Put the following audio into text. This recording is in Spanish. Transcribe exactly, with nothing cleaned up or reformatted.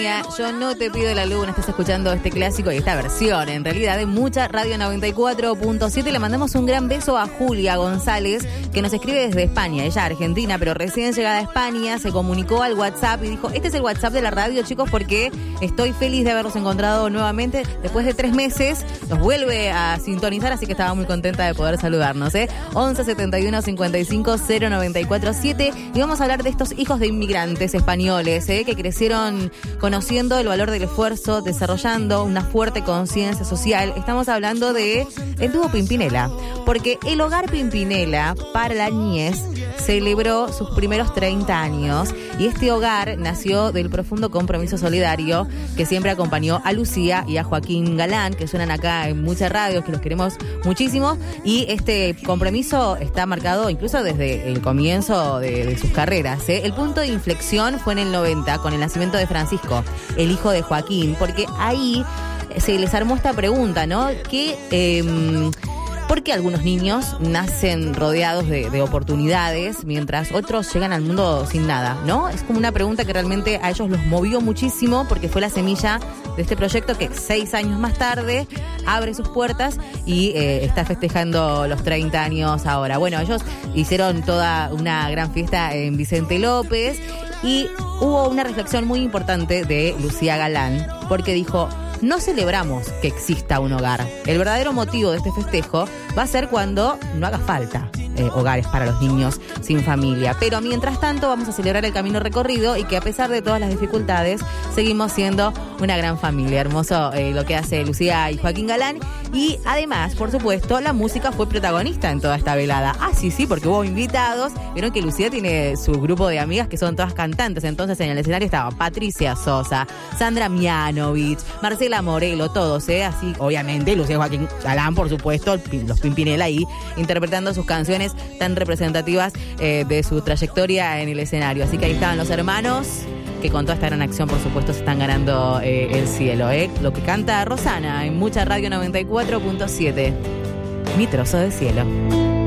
Yo no te pido la luna, estás escuchando este clásico y esta versión, en realidad, de Mucha Radio noventa y cuatro punto siete. Le mandamos un gran beso a Julia González, que nos escribe desde España. Ella argentina, pero recién llegada a España, se comunicó al WhatsApp y dijo: este es el WhatsApp de la radio, chicos, porque estoy feliz de haberlos encontrado nuevamente. Después de tres meses, nos vuelve a sintonizar, así que estaba muy contenta de poder saludarnos, ¿eh? once setenta y uno cincuenta y cinco cero noventa y cuatro siete. Y vamos a hablar de estos hijos de inmigrantes españoles, ¿eh? que crecieron con conociendo el valor del esfuerzo, desarrollando una fuerte conciencia social. Estamos hablando de el dúo Pimpinela, porque el Hogar Pimpinela para la niñez celebró sus primeros treinta años y este hogar nació del profundo compromiso solidario que siempre acompañó a Lucía y a Joaquín Galán, que suenan acá en muchas radios, que los queremos muchísimo, y este compromiso está marcado incluso desde el comienzo de, de sus carreras, ¿eh? El punto de inflexión fue en el noventa, con el nacimiento de Francisco, el hijo de Joaquín, porque ahí se les armó esta pregunta, ¿no? Que eh, ¿por qué algunos niños nacen rodeados de, de oportunidades mientras otros llegan al mundo sin nada, ¿no? Es como una pregunta que realmente a ellos los movió muchísimo, porque fue la semilla de este proyecto que seis años más tarde abre sus puertas y eh, está festejando los treinta años ahora. Bueno, ellos hicieron toda una gran fiesta en Vicente López y hubo una reflexión muy importante de Lucía Galán, porque dijo: no celebramos que exista un hogar. El verdadero motivo de este festejo va a ser cuando no haga falta eh, hogares para los niños sin familia. Pero mientras tanto vamos a celebrar el camino recorrido y que a pesar de todas las dificultades seguimos siendo una gran familia. Hermoso eh, lo que hace Lucía y Joaquín Galán. Y además, por supuesto, la música fue protagonista en toda esta velada. Ah, sí, sí, porque hubo invitados. Vieron que Lucía tiene su grupo de amigas que son todas cantantes. Entonces en el escenario estaban Patricia Sosa, Sandra Mianovich, Marcela Morelo, todos, ¿eh? Así, obviamente, Lucía y Joaquín Galán, por supuesto, los Pimpinela ahí, interpretando sus canciones tan representativas eh, de su trayectoria en el escenario. Así que ahí estaban los hermanos, que con toda esta gran acción, por supuesto, se están ganando eh, el cielo, ¿eh? Lo que canta Rosana en Mucha Radio noventa y cuatro punto siete. Mi trozo de cielo.